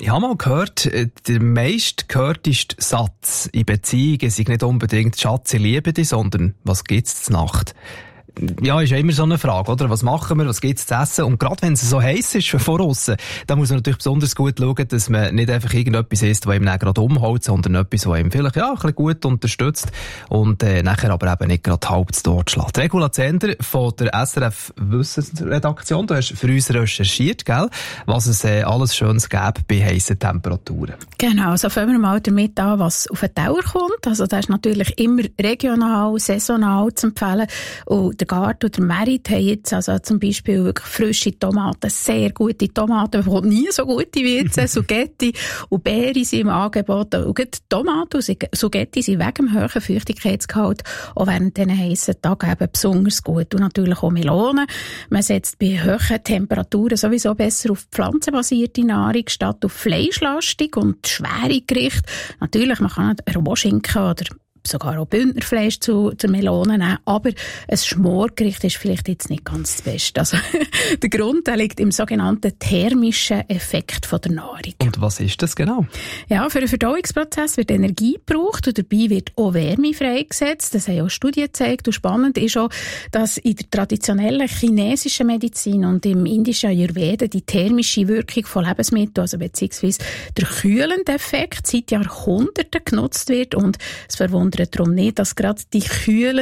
Ich habe mal gehört, der meistgehörteste Satz in Beziehungen sei nicht unbedingt «Schatz, ich liebe dich», sondern «Was gibt's zur Nacht?» Ja, ist ja immer so eine Frage, oder? Was machen wir, was gibt's zu essen? Und gerade wenn es so heiß ist von aussen, dann muss man natürlich besonders gut schauen, dass man nicht einfach irgendetwas isst, was ihm dann gerade umhaut, sondern etwas, was ihm vielleicht ein bisschen gut unterstützt und nachher aber eben nicht gerade halb zu Tod schlägt. Regula Zender von der SRF Wissensredaktion, du hast für uns recherchiert, gell? Was es alles Schönes gäbe bei heissen Temperaturen. Genau, also fangen wir mal damit an, was auf den Teller kommt. Also das ist natürlich immer regional, saisonal zu empfehlen. Und der Garten und der Merit haben jetzt also zum Beispiel wirklich frische Tomaten, sehr gute Tomaten, die nie so gute wie jetzt, Sugetti und Beeren sind im Angebot. Und die Tomaten und Sugetti sind wegen dem hohen Feuchtigkeitsgehalt auch während diesen heissen Tagen eben besonders gut. Und natürlich auch Melonen. Man setzt bei hohen Temperaturen sowieso besser auf pflanzenbasierte Nahrung statt auf fleischlastig und schwere Gerichte. Natürlich, man kann Rohschinken oder sogar auch Bündnerfleisch zur Melone nehmen, aber ein Schmorgericht ist vielleicht jetzt nicht ganz das Beste. Also, der Grund der liegt im sogenannten thermischen Effekt von der Nahrung. Und was ist das genau? Ja, für den Verdauungsprozess wird Energie gebraucht und dabei wird auch Wärme freigesetzt. Das haben auch Studien gezeigt. Und spannend ist auch, dass in der traditionellen chinesischen Medizin und im indischen Ayurveda die thermische Wirkung von Lebensmitteln, also beziehungsweise der kühlende Effekt, seit Jahrhunderten genutzt wird. Und es verwundert darum nicht, dass gerade die kühlende